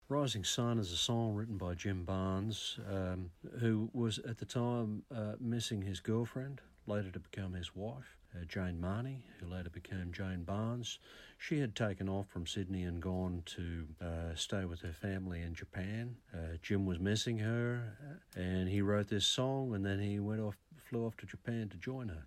Rising Sun is a song written by Jim Barnes, who was at the time missing his girlfriend, later to become his wife, Jane Marnie, who later became Jane Barnes. She had taken off from Sydney and gone to stay with her family in Japan. Jim was missing her, and he wrote this song, and then he flew off to Japan to join her.